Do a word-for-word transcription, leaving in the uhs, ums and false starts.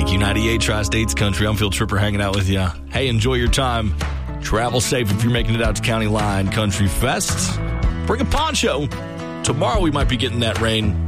Q ninety-eight Tri-States Country. I'm Phil Tripper hanging out with you. Hey, enjoy your time. Travel safe if you're making it out to County Line Country Fest. Bring a poncho. Tomorrow we might be getting that rain.